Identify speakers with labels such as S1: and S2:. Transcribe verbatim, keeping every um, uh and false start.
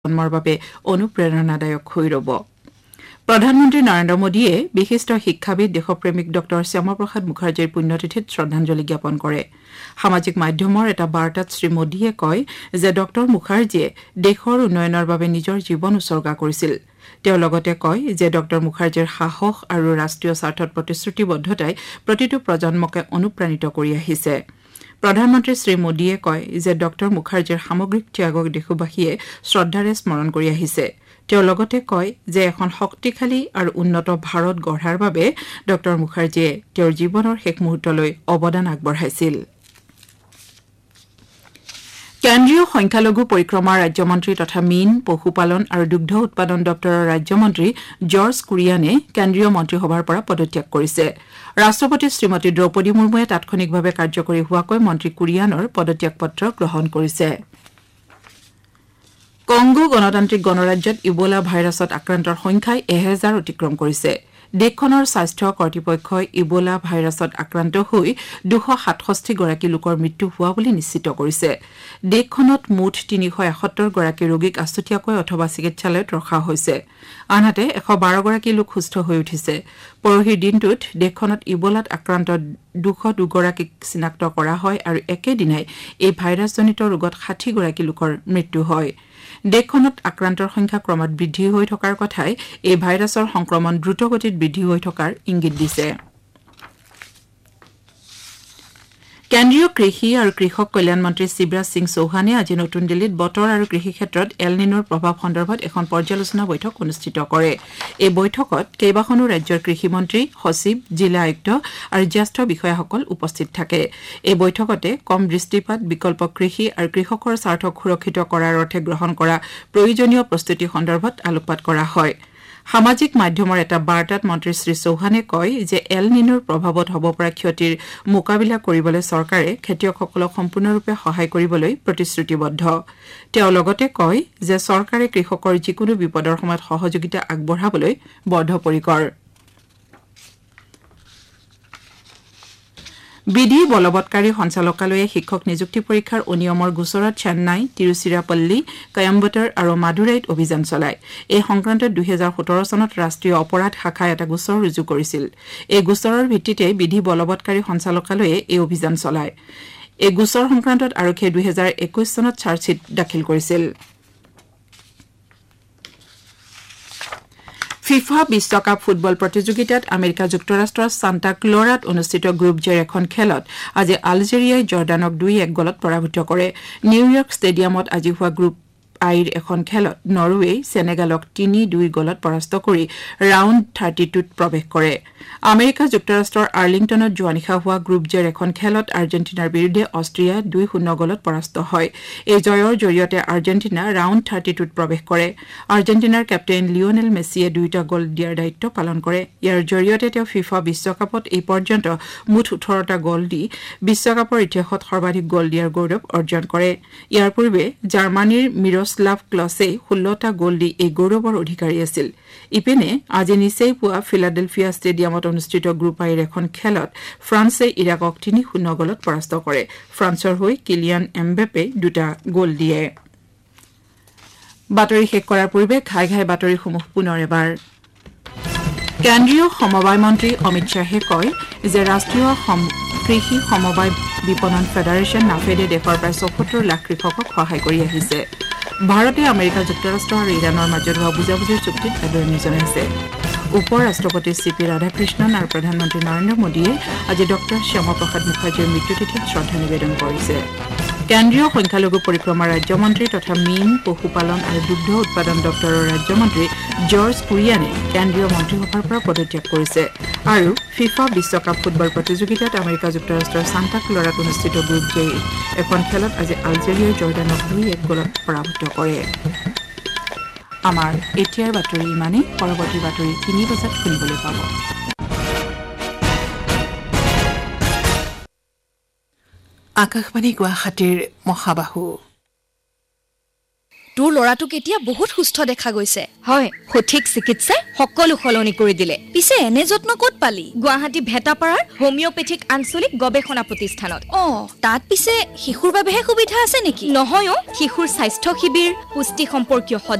S1: জন্মৰ বাবে অনুপ্ৰেৰণাদায়ক হৈ ৰব। প্ৰধানমন্ত্ৰী নৰেন্দ্ৰ মোদীয়ে বিশিষ্ট শিক্ষাবিদ দেশপ্ৰেমিক ডক্টৰ শ্যামাপ্ৰসাদ মুখাৰ্জীৰ পুণ্যতিথিত শ্ৰদ্ধাঞ্জলি জ্ঞাপন কৰে। সামাজিক মাধ্যমৰ এটা বাৰ্তাত শ্ৰীমোদীয়ে কয় যে ডক্টৰ মুখাৰ্জীয়ে দেশৰ উন্নয়নৰ বাবে নিজৰ জীৱন উচৰ্গা কৰিছিল। তেওঁ লগতে কয় যে ডক্টৰ মুখাৰ্জীৰ সাহস আৰু ৰাষ্ট্ৰীয় স্বাৰ্থত প্ৰতিশ্ৰুতিবদ্ধতাই প্ৰতিটো প্ৰজন্মকে অনুপ্ৰাণিত কৰি আহিছে। প্ৰধানমন্ত্ৰী শ্ৰী মোদীয়ে কয় যে ডক্টৰ মুখাৰ্জীৰ সামগ্ৰিক ত্যাগক দেশবাসীয়ে শ্ৰদ্ধাৰে স্মৰণ কৰি আহিছে। তেওঁ লগতে কয় যে এখন শক্তিশালী আৰু উন্নত ভাৰত গঢ়াৰ বাবে ডক্টৰ মুখাৰ্জীয়ে তেওঁৰ জীৱনৰ শেষ মুহূৰ্তলৈ অৱদান আগবঢ়াইছিল। কেন্দ্ৰীয় সংখ্যালঘু পৰিক্ৰমা ৰাজ্যমন্ত্ৰী তথা মীন পশুপালন আৰু দুগ্ধ উৎপাদন দপ্তৰৰ ৰাজ্যমন্ত্ৰী জৰ্জ কুৰিয়ানে কেন্দ্ৰীয় মন্ত্ৰীসভাৰ পৰা পদত্যাগ কৰিছে। ৰাষ্ট্ৰপতি শ্ৰীমতী দ্ৰৌপদী মুৰ্মুৱে তাৎক্ষণিকভাৱে কাৰ্যকৰী হোৱাকৈ মন্ত্ৰী কুৰিয়ানৰ পদত্যাগ পত্ৰ গ্ৰহণ কৰিছে। কংগো গণতান্ত্ৰিক গণৰাজ্যত ইবোলা ভাইৰাছত আক্ৰান্তৰ সংখ্যাই এহেজাৰ অতিক্ৰম কৰিছে। দেশখনৰ স্বাস্থ্য কৰ্তৃপক্ষই ইবোলা ভাইৰাছত আক্ৰান্ত হৈ দুশ সাতষষ্ঠি গৰাকী লোকৰ মৃত্যু হোৱা বুলি নিশ্চিত কৰিছে। দেশখনত মুঠ তিনিশ এসত্তৰ গৰাকী ৰোগীক আছুতীয়াকৈ অথবা চিকিৎসালয়ত ৰখা হৈছে। আনহাতে এশ বাৰ গৰাকী লোক সুস্থ হৈ উঠিছে। পৰহিৰ দিনটোত দেশখনত ইবোলাত আক্ৰান্ত দুশ দুগৰাকীক চিনাক্ত কৰা হয় আৰু একেদিনাই এই ভাইৰাছজনিত ৰোগত ষাঠি গৰাকী লোকৰ মৃত্যু হয়। দেশখনত আক্ৰান্তৰ সংখ্যা ক্ৰমাৎ বৃদ্ধি হৈ থকাৰ কথাই এই ভাইৰাছৰ সংক্ৰমণ দ্ৰুতগতিত বৃদ্ধি হৈ থকাৰ ইংগিত দিছে। কেন্দ্ৰীয় কৃষি আৰু কৃষক কল্যাণ মন্ত্ৰী শিৱৰাজ সিং চৌহানে আজি নতুন দিল্লীত বতৰ আৰু কৃষি ক্ষেত্ৰত এল নিনোৰ প্ৰভাৱ সন্দৰ্ভত এখন পৰ্যালোচনা বৈঠক অনুষ্ঠিত কৰে। এই বৈঠকত কেইবাখনো ৰাজ্যৰ কৃষিমন্ত্ৰী, সচিব, জিলা আয়ুক্ত আৰু জ্যেষ্ঠ বিষয়াসকল উপস্থিত থাকে। এই বৈঠকতে কম বৃষ্টিপাত, বিকল্প কৃষি আৰু কৃষকৰ স্বাৰ্থক সুৰক্ষিত কৰাৰ অৰ্থে গ্ৰহণ কৰা প্ৰয়োজনীয় প্ৰস্তুতি সন্দৰ্ভত আলোকপাত কৰা হয়। সামাজিক মাধ্যমৰ এটা বাৰ্তাত মন্ত্ৰী শ্ৰী চৌহানে কয় যে এল নিনোৰ প্ৰভাৱত হ'ব পৰা ক্ষতিৰ মোকাবিলা কৰিবলৈ চৰকাৰে খেতিয়কসকলক সম্পূৰ্ণৰূপে সহায় কৰিবলৈ প্ৰতিশ্ৰুতিবদ্ধ। তেওঁ লগতে কয় যে চৰকাৰে কৃষকৰ যিকোনো বিপদৰ সময়ত সহযোগিতা আগবঢ়াবলৈ বদ্ধপৰিকৰ। বিধি বলবৎকাৰী সঞ্চালকালয়ে শিক্ষক নিযুক্তি পৰীক্ষাৰ অনিয়মৰ গোচৰত চেন্নাই, তিৰুচিৰাপল্লী, কয়ম্বটৰ আৰু মাদুৰাইত অভিযান চলায়। এই সংক্ৰান্তত দুহেজাৰ সোতৰ চনত ৰাষ্ট্ৰীয় অপৰাধ শাখাই এটা গোচৰ ৰুজু কৰিছিল। এই গোচৰৰ ভিত্তিতে বিধি বলবৎকাৰী সঞ্চালকালয়ে এই অভিযান চলায়। এই গোচৰ সংক্ৰান্তত আৰক্ষীয়ে দুহেজাৰ একৈশ চনত চাৰ্জশ্বীট দাখিল কৰিছিল। ফিফা বিশ্বকাপ ফুটবল প্ৰতিযোগিতাত আমেৰিকা যুক্তৰাষ্ট্ৰৰ ছাণ্টা ক্লৰাত অনুষ্ঠিত গ্ৰুপ জেৰ এখন খেলত আজি আলজেৰিয়াই জৰ্ডানক দুই এক গলত পৰাভূত কৰে। নিউয়ৰ্ক ষ্টেডিয়ামত আজি হোৱা গ্ৰুপ আইৰ এখন খেলত নৰৱেই সেনেগালক তিনি দুই গলত পৰাস্ত কৰি ৰাউণ্ড থাৰ্টি টুত প্ৰৱেশ কৰে। আমেৰিকা যুক্তৰাষ্ট্ৰৰ আৰ্লিংটনত যোৱা নিশা হোৱা গ্ৰুপ জেৰ এখন খেলত আৰ্জেণ্টিনাৰ বিৰুদ্ধে অষ্ট্ৰিয়া দুই শূন্য গলত পৰাস্ত হয়। এই জয়ৰ জৰিয়তে আৰ্জেণ্টিনা ৰাউণ্ড থাৰ্টি টুত প্ৰৱেশ কৰে। আৰ্জেণ্টিনাৰ কেপ্টেইন লিঅনেল মেছিয়ে দুয়োটা গ'ল দিয়াৰ দায়িত্ব পালন কৰে। ইয়াৰ জৰিয়তে তেওঁ ফিফা বিশ্বকাপত এই পৰ্যন্ত মুঠ ওঠৰটা গ'ল দি বিশ্বকাপৰ ইতিহাসত সৰ্বাধিক গ'ল দিয়াৰ গৌৰৱ অৰ্জন কৰে। ইয়াৰ পূৰ্বে জাৰ্মানীৰ মিৰস্লাভ ক্লছে ষোল্লটা গ'ল দি এই গৌৰৱৰ অধিকাৰী আছিল। ইপিনে আজি নিচেই পুৱা ফিলাডেলফিয়া ষ্টেডিয়ামত অনুষ্ঠিত গ্ৰুপ আইৰ এখন খেলত ফ্ৰান্সে ইৰাকক তিনি শূন্য গলত পৰাস্ত কৰে। ফ্ৰান্সৰ হৈ কিলিয়ান এমবেপে দুটা গ'ল দিয়ে। বাতৰি শেষ কৰাৰ পূৰ্বে ঘাই ঘাই বাতৰিসমূহ পুনৰ এবাৰ। কেন্দ্ৰীয় সমবায় মন্ত্ৰী অমিত শ্বাহে কয় যে ৰাষ্ট্ৰীয় কৃষি সমবায় বিপণন ফেডাৰেশ্যন নাফেডে দেশৰ প্ৰায় চৌসত্তৰ লাখ কৃষকক সহায় কৰি আহিছে। ভাৰতে আমেৰিকা যুক্তৰাষ্ট্ৰ আৰু ইৰাণৰ মাজত হোৱা বুজাবুজিৰ চুক্তিত আদৰণি জনাইছে। উপ ৰাষ্ট্ৰপতি চি পি ৰাধাকৃষ্ণন আৰু প্ৰধানমন্ত্ৰী নৰেন্দ্ৰ মোদীয়ে আজি ডক্টৰ শ্যামাপ্ৰসাদ মুখাৰ্জীৰ মৃত্যুতিথিত শ্ৰদ্ধা নিবেদন কৰিছে। কেন্দ্ৰীয় সংখ্যালঘু পৰিক্ৰমা ৰাজ্যমন্ত্ৰী তথা মীন পশুপালন আৰু দুগ্ধ উৎপাদন দপ্তৰৰ ৰাজ্যমন্ত্ৰী জৰ্জ কুৰিয়ানে কেন্দ্ৰীয় মন্ত্ৰীসভাৰ পৰা পদত্যাগ কৰিছে আৰু ফিফা বিশ্বকাপ ফুটবল প্ৰতিযোগিতাত আমেৰিকা যুক্তৰাষ্ট্ৰৰ ছাণ্টা ক্লৰাত অনুষ্ঠিত গ্ৰুপ জেৰ এখন খেলত আজি আলজেৰিয়াই জৰ্ডানক দুই এক গলত পৰাভূত কৰে। আমাৰ এতিয়াৰ বাতৰি ইমানেই। পৰৱৰ্তী বাতৰি তিনি বজাত শুনিবলৈ পাব। আকাশবাণী গুৱাহাটীৰ মহাবাহু
S2: তোৰ ল'ৰাটোক এতিয়া বহুত সুস্থ দেখা গৈছে হয় সঠিক চিকিৎসাই সকলো সলনি কৰি দিলে পিছে এনে যত্ন ক'ত পালি গুৱাহাটী ভেটাপাৰাৰ হোমিওপেথিক আঞ্চলিক গৱেষণা প্ৰতিষ্ঠানত অ তাত পিছে শিশুৰ বাবেহে সুবিধা আছে নেকি নহয় অ শিশুৰ স্বাস্থ্য শিবিৰ পুষ্টি সম্পৰ্কীয়